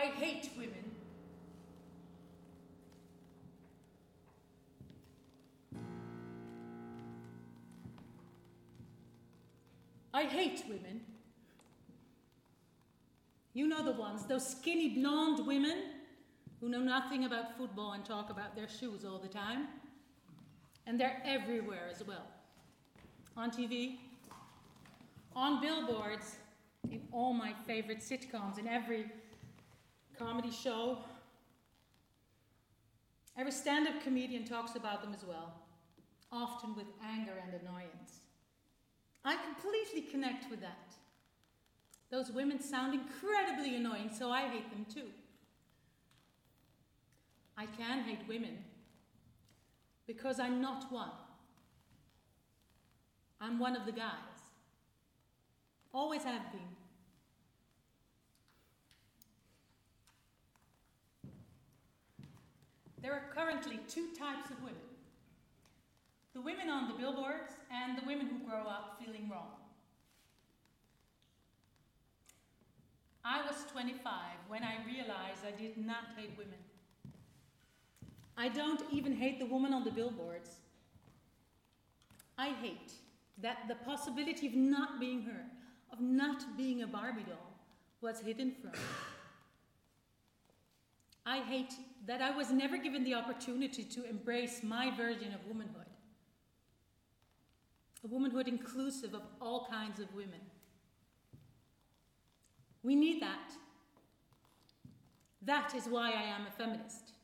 I hate women. I hate women. You know the ones, those skinny blonde women who know nothing about football and talk about their shoes all the time. And they're everywhere as well. On TV, on billboards, in all my favorite sitcoms, in every comedy show. Every stand-up comedian talks about them as well, often with anger and annoyance. I completely connect with that. Those women sound incredibly annoying, so I hate them too. I can hate women because I'm not one. I'm one of the guys. Always have been. There are currently two types of women. The women on the billboards and the women who grow up feeling wrong. I was 25 when I realized I did not hate women. I don't even hate the woman on the billboards. I hate that the possibility of not being her, of not being a Barbie doll, was hidden from me. I hate that I was never given the opportunity to embrace my version of womanhood. A womanhood inclusive of all kinds of women. We need that. That is why I am a feminist.